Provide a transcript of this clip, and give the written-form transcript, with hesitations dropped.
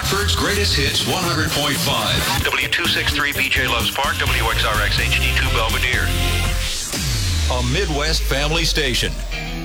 Rockford's Greatest Hits 100.5. W263 BJ Loves Park, WXRX HD2 Belvedere. A Midwest family station.